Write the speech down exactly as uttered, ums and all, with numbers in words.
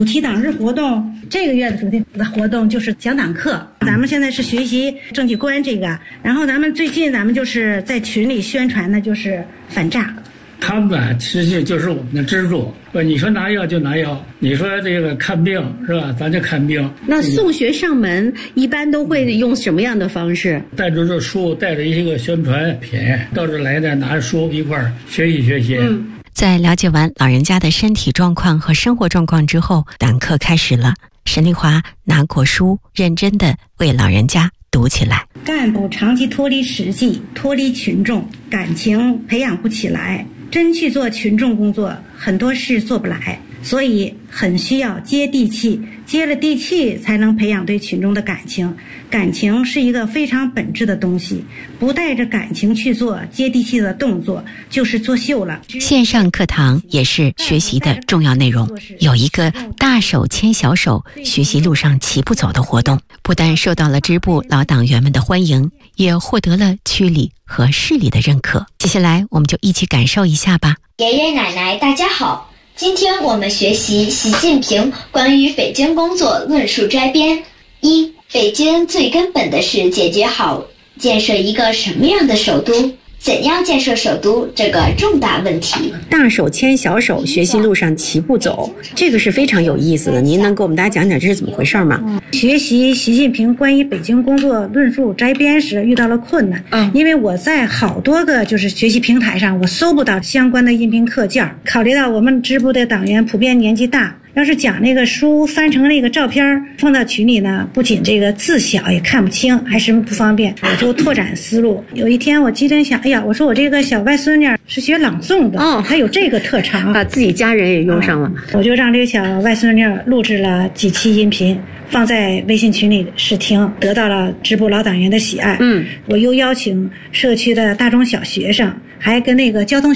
主题党日活动，这个月的主题的活动就是讲党课。咱们现在是学习政绩观这个，然后咱们最近咱们就是在群里宣传的就是反诈。 他们其实就是我们的支柱，你说拿药就拿药，你说这个看病是吧？咱就看病。 那送学上门一般都会用什么样的方式？ 带着这书，带着一些个宣传品，到这来的拿着书一块儿学习学习。 嗯。 在了解完老人家的身体状况和生活状况之后，党课开始了。沈丽华拿过书，认真地为老人家读起来。 干部长期脱离实际，脱离群众，感情培养不起来，真去做群众工作，很多事做不来，所以很需要接地气，接了地气才能培养对群众的感情。感情是一个非常本质的东西，不带着感情去做接地气的动作，就是作秀了。 线上课堂也是学习的重要内容，有一个大手牵小手，学习路上齐步走的活动，不但受到了支部老党员们的欢迎，也获得了区里和市里的认可。接下来我们就一起感受一下吧。 爷爷奶奶大家好，今天我们学习习近平关于北京工作论述摘编。一、北京最根本的是解决好建设一个什么样的首都，怎样建设首都这个重大问题。 大手牵小手，学习路上齐步走，这个是非常有意思的。您能给我们大家讲讲这是怎么回事吗？ 学习习近平关于北京工作论述摘编时遇到了困难，嗯，因为我在好多个就是学习平台上我搜不到相关的音频课件，考虑到我们支部的党员普遍年纪大，要是讲那个书翻成那个照片放到群里呢，不仅这个字小也看不清，还是不方便，我就拓展思路。有一天我机灵想，哎呀，我说我这个小外孙女是学朗诵的，哦，还有这个特长， 把自己家人也用上了， 嗯，我就让这个小外孙女录制了几期音频，放在微信群里试听，得到了支部老党员的喜爱。嗯，我又邀请社区的大中小学生，还跟那个交通